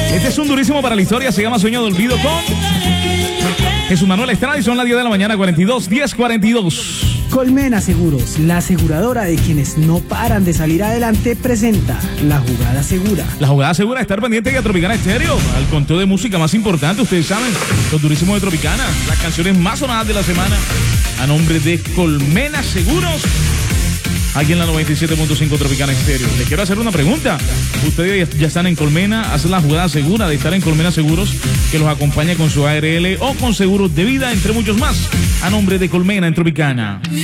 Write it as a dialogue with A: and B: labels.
A: Este es un durísimo para la historia, se llama Sueño de Olvido con Jesús Manuel Estrada y son las 10 de la mañana, 10:42.
B: Colmena Seguros, la aseguradora de quienes no paran de salir adelante, presenta La Jugada Segura.
A: La Jugada Segura, estar pendiente de Tropicana Estéreo, al conteo de música más importante, ustedes saben, los durísimos de Tropicana, las canciones más sonadas de la semana, a nombre de Colmena Seguros, aquí en la 97.5 Tropicana Estéreo. Les quiero hacer una pregunta. Ustedes ya están en Colmena, hacen la jugada segura de estar en Colmena Seguros, que los acompañe con su ARL o con seguros de vida, entre muchos más, a nombre de Colmena en Tropicana.